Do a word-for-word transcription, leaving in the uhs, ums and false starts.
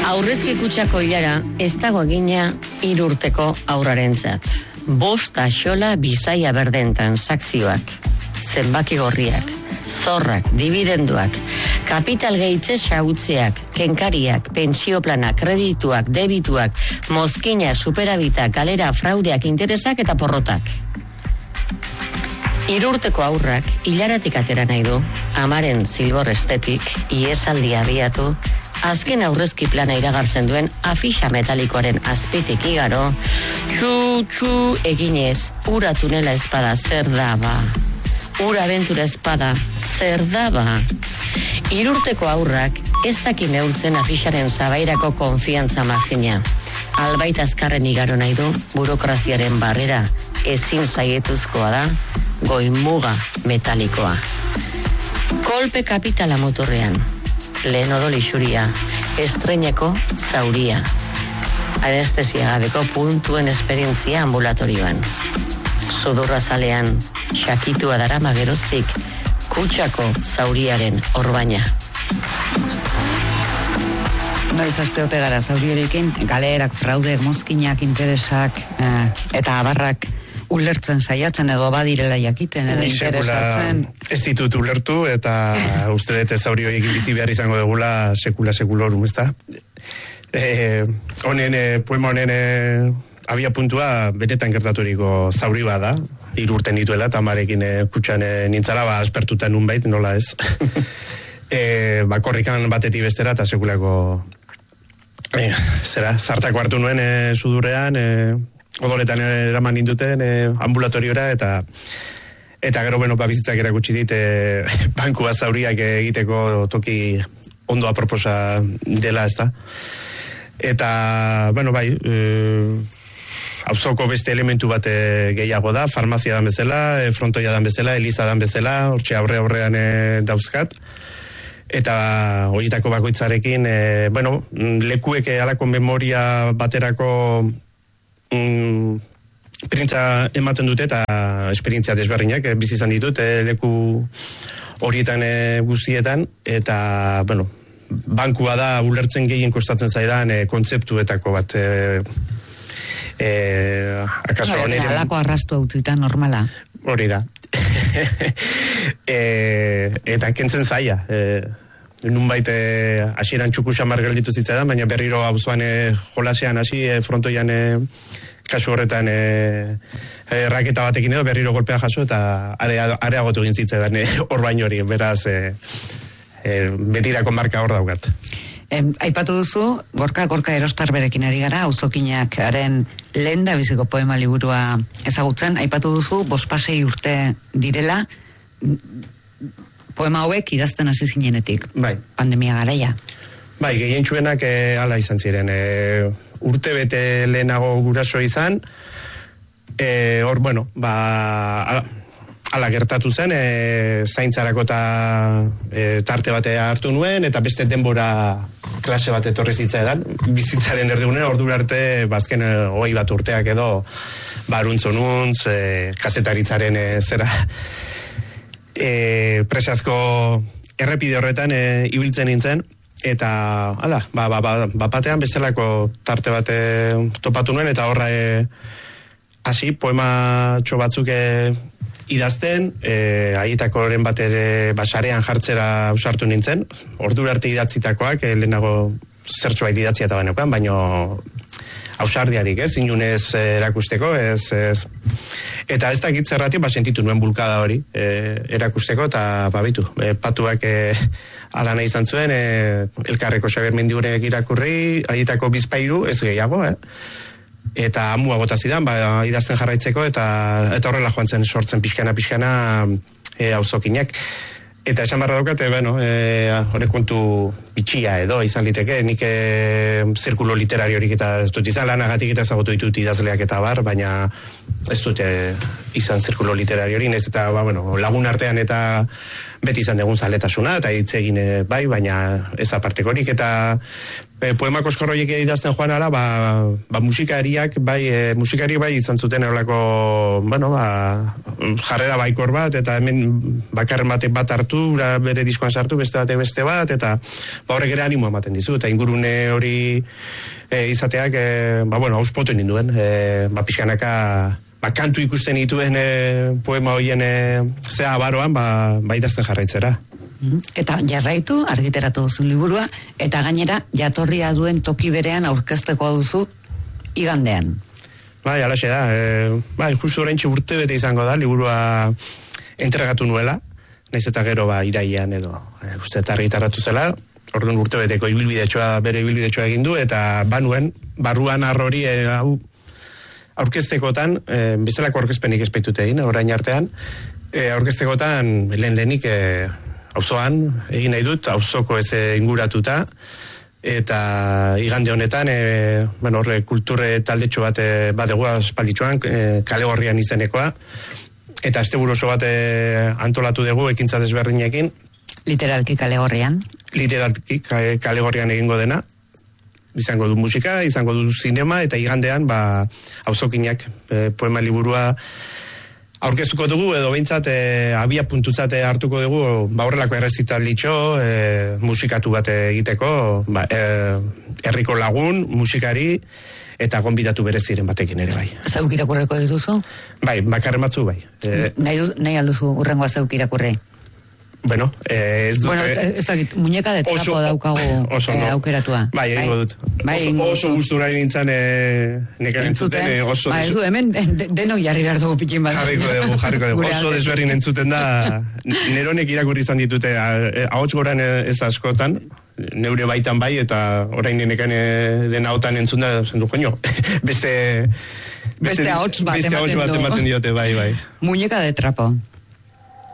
Aurrezki kutxako hilara ez dago egina hiru urteko aurrarentzat. Bost axola bisaia berden transakzioak, zenbaki gorriak, zorrak, dividenduak, kapital gehitze xautzeak, kenkariak, pensioplanak, kredituak, debituak, mozkina, superabitak, galera, fraudeak, interesak eta porrotak. Hiru urteko aurrak hilaratik atera nahi du, amaren zilbor estetik, iesaldia abiatu, azken aurrezki plana iragartzen duen afixa metalikoaren azpitik igaro, txu-txu eginez, ura tunela espada zer daba, ura abentura espada zer daba. Hiru urteko aurrak ez daki neurtzen afixaren sabairako konfiantza margina. Albait azkarren igaro nahi du, burokraziaren barrera ezin saietuzkoa da, goimuga metalikoa. Kolpe kapitala motorrean, lehen odol isuria, estreineko zauria. Anestesia gabeko puntuen esperientzia ambulatorioan. Sudurra zalean, xakitua darama geroztik, kutxako zauriaren orbaina. Noiz aste ote gara zauriorekin, galerak, fraudeak, mozkinak, interesak eh, eta abarrak ulertzen saiatzen edo badirela jakiten edo interesatzen. Ez ditut ulertu eta uste dut zaurio egin bizi behar izango degula sekula sekulorum, ezta? Eh, honen, eh, poema honen eh, abia puntua benetan gertaturiko zauri bada, hiru urte nituela eta amarekin eh, kutxan eh, nintzala, ba, aspertuta nunbait, nola ez. eh, bakorrikan batetik bestera eta sekulako eh, zera, zartako hartu nuen eh, sudurrean, eh, odoretan eraman ninduten eh, ambulatoriora eta eta gero beno bizitzak erakutsi dit eh, banku bat zauriak egiteko toki ondo aproposa dela, ezta. Eta, bueno, bai, eh, auzoko beste elementu bat eh, gehiago da, farmazia dan bezala, eh, frontoia dan bezala, eliza dan bezala, hortxe aurre aurrean eh, dauzkat. Eta horietako bakoitzarekin, eh, bueno, lekuek alako memoria baterako Mm, printza ematen dute eta esperientzia desberdinak eh, bizi izan ditut eh, leku horietan eh, guztietan eta bueno, bankua da ulertzen gehien kostatzen zaidan eh, kontzeptuetako bat eh, eh, akaso no, nire alako arrastu hautzita normala hori da eh, eta kentzen zaia eh, nunbait eh, hasieran txuku xamar gelditu zitzaidan, baina berriro auzoan eh, jolasean hasi eh, frontoian eh, kasu horretan eh, eh, raketa batekin edo berriro golpea jaso eta area, areagotu egin zitzaidan eh, orbain hori, beraz eh, eh, betirako marka hor daukat. Em, aipatu duzu, gorka gorka erostar berekin ari gara, auzokinak haren lehen da biziko poema liburua ezagutzen, aipatu duzu, bospasei urte direla, poema hauek idazten hasi zinenetik, bai. Pandemia garaia. Bai, gehien txuenak e, ala izan ziren. E, urte bete lehenago guraso izan, e, hor, bueno, ba, ala, ala gertatu zen, e, zaintzarako eta e, tarte batea hartu nuen, eta beste denbora klase bat etorri zitzaidan, bizitzaren erdigunen, ordura arte, bazken e, hogei bat urteak edo, baruntzonuntz, e, kasetaritzaren e, zera... E, presazko errepide horretan e, ibiltzen nintzen eta hala, ba, ba, ba, ba batean bestelako tarte bate topatu nuen eta horra e, hasi poema txo batzuk e, idazten e, aietako horren bat ere basarean jartzera ausartu nintzen, ordura arte idatzitakoak e, lehenago zertxoa idatzia eta banekoan, baino ausardiarik, ez, inunez erakusteko, ez, ez. Eta ez dakit zerratik, ba, sentitu nuen bulkada hori e, erakusteko, eta babitu, e, patuak e, ala nahi izan zuen, e, elkarreko Xabier Mendiurek irakurri, aietako bizpairu, ez gehiago, eh? Eta amua gota zidan, ba, idazten jarraitzeko, eta eta horrela joan zen sortzen pixkana-pixkana e, auzokinak. Eta esan barra daukate, bueno, e, hori kontu bitxia edo izan liteke, nik e, zirkulo literariorik eta ez dut izan lanagatik eta ezagutu ditut idazleak eta bar, baina ez dut e, izan zirkulo literariorik, ez eta ba, bueno, lagun artean eta beti izan dugun zaletasuna, eta hitz egin bai, baina ez apartekorik, eta E, poema koskorroiek idazten joan ala, ba, ba musikariak, bai, e, musikariak bai izan zuten eurlako, bueno, ba, jarrera baikor bat, eta hemen bakarren batek bat hartu, bere diskoan sartu, beste batek beste bat, eta ba, horrek ere animo ematen dizu, eta ingurune hori e, izateak, e, ba, bueno, auspotu ninduen, e, ba, pixkanaka, ba, kantu ikusten dituen e, poema horien e, zea baroan, ba, ba idazten jarraitzera. Eta jarraitu, argiteratu duzu liburua, eta gainera jatorria duen toki berean aurkezteko duzu igandean. Bai, alaxe da. E, bai, justu oraintxe urte bete izango da, liburua entregatu nuela, naiz eta gero ba irailean edo e, uste eta argitaratu zela, orduan urte beteko ibilbidetxoa, bere ibilbidetxoa egin du, eta banuen, barruan arrori e, hau aurkeztekotan, e, bezalako aurkezpenik espaitute egin, orain artean, e, aurkeztekotan lehen lehenik e, auzoan egin nahi dut, auzoko ez inguratuta, eta igande honetan, e, bueno, horre kulturre taldetxo bat e, badegu aspalditxoan, e, kale gorrian izenekoa, eta asteburu oso bat e, antolatu dugu ekintza desberdinekin. Literalki kale gorrian? Literalki kale gorrian egingo dena. Izango du musika, izango du zinema, eta igandean, ba, auzokinak e, poema liburua aurkeztuko dugu, edo behintzat e, abia puntutzate hartuko dugu, ba horrelako errezital ditxo, e, musikatu bat egiteko, ba, e, herriko lagun, musikari, eta gonbidatu bereziren batekin ere bai. Zeuk irakurreko dituzu? Bai, bakarren batzu bai. E, nahi, nahi alduzu urrengoa zeuk irakurre? Bueno, eh, ez dut... Bueno, ez dakit, muñeka de trapo oso, daukagu oso, eh, aukeratua. Bai, egingo dut. Bai, oso, oso gusturari nintzen eh, nekaren entzuten. Eh, oso ba, ez du, hemen de, denok jarri behar dugu pikin bat. Jarriko dugu, jarriko dugu. Oso desberrin entzuten da, neronek irakurri izan ditute, ahots goran ez askotan, neure baitan bai, eta orain nekan den ahotan entzun da, zendu joño. Beste... Beste ahots bat ematen diote, bai, bai. Muñeka de trapo.